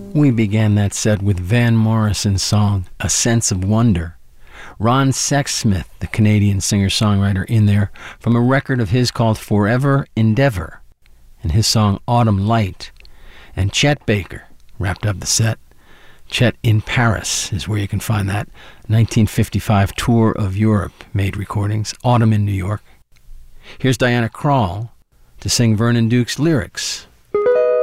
We began that set with Van Morrison's song, A Sense of Wonder. Ron Sexsmith, the Canadian singer-songwriter, in there from a record of his called Forever Endeavor, and his song Autumn Light. And Chet Baker wrapped up the set. Chet in Paris is where you can find that 1955 tour of Europe made recordings, Autumn in New York. Here's Diana Krall to sing Vernon Duke's lyrics